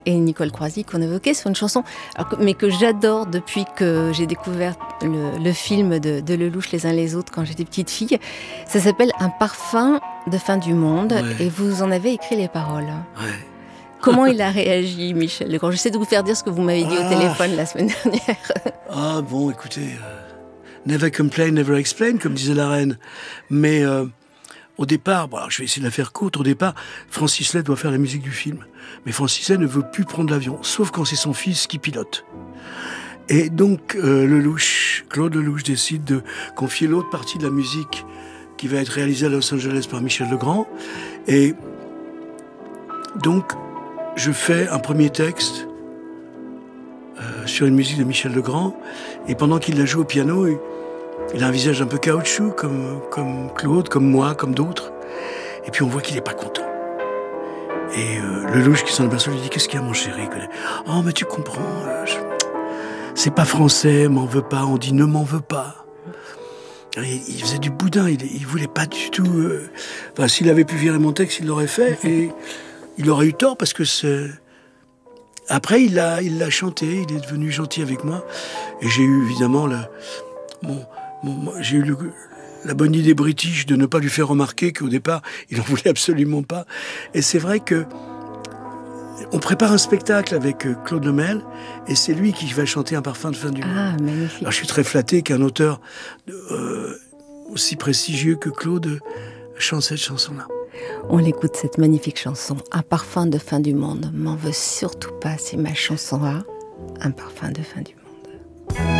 Et Nicole Croisy qu'on évoquait sur une chanson, mais que j'adore depuis que j'ai découvert le film de Lelouch Les uns les autres quand j'étais petite fille. Ça s'appelle Un parfum de fin du monde, ouais. Et vous en avez écrit les paroles. Ouais. Comment il a réagi, Michel Legrand? J'essaie de vous faire dire ce que vous m'avez dit au téléphone la semaine dernière. Ah bon, écoutez, never complain, never explain, comme disait la reine. Mais au départ, bon, alors je vais essayer de la faire courte, au départ, Francis Lay doit faire la musique du film. Mais Francis Lay ne veut plus prendre l'avion, sauf quand c'est son fils qui pilote. Et donc Claude Lelouch décide de confier l'autre partie de la musique qui va être réalisée à Los Angeles par Michel Legrand. Et donc, je fais un premier texte sur une musique de Michel Legrand, et pendant qu'il la joue au piano, il a un visage un peu caoutchouc, comme Claude, comme moi, comme d'autres. Et puis on voit qu'il n'est pas content. Et Lelouch, qui s'en aperçoit, lui dit « Qu'est-ce qu'il y a, mon chéri ?»« Oh, mais tu comprends, c'est pas français, m'en veux pas. » On dit « Ne m'en veux pas. » Il faisait du boudin, il voulait pas du tout... Enfin, s'il avait pu virer mon texte, il l'aurait fait, et il aurait eu tort, parce que c'est... Après, il l'a chanté, il est devenu gentil avec moi, et j'ai eu évidemment j'ai eu la bonne idée british de ne pas lui faire remarquer qu'au départ, il n'en voulait absolument pas. Et c'est vrai que on prépare un spectacle avec Claude Lemel, et c'est lui qui va chanter Un parfum de fin du monde. Ah, magnifique. Alors, je suis très flatté qu'un auteur aussi prestigieux que Claude chante cette chanson-là. On l'écoute, cette magnifique chanson, Un parfum de fin du monde. M'en veux surtout pas, c'est ma chanson à Un parfum de fin du monde.